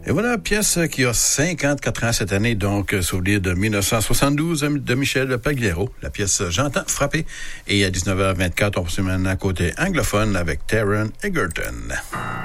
Et voilà la pièce qui a 54 ans cette année, donc souvenir de 1972 de Michel Pagliaro. La pièce J'entends frapper. Et à 19h24, on poursuit maintenant côté anglophone avec Taron Egerton.